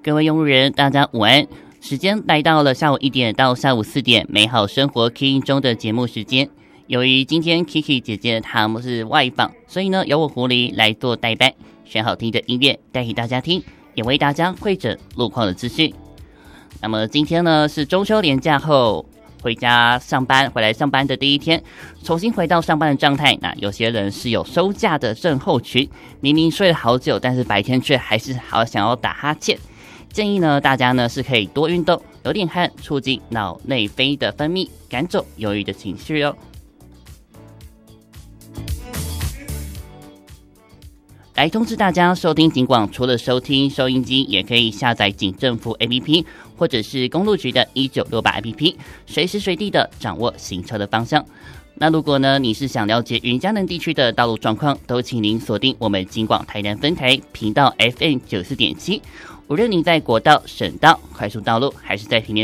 各位用路人，大家午安。时间来到了下午1点到下午4点，美好生活 Kiki 中的节目时间。由于今天 Kiki 姐姐她们是外访，所以呢由我狐狸来做代班，选好听的音乐带给大家听，也为大家汇整路况的资讯。那么今天呢是中秋连假后回来上班的第一天，重新回到上班的状态。那有些人是有收假的症候群，明明睡了好久，但是白天却还是好想要打哈欠。建议呢，大家呢是可以多运动，流点汗，促进脑内啡的分泌，赶走忧郁的情绪哦。来通知大家，收听警广除了收听收音机，也可以下载警政府 APP 或者是公路局的1968 APP， 随时随地的掌握行车的方向。那如果呢你是想了解云嘉南地区的道路状况，都请您锁定我们警广台南分台频道 FM 94.7。无论您在国道、省道、快速道路，还是在平面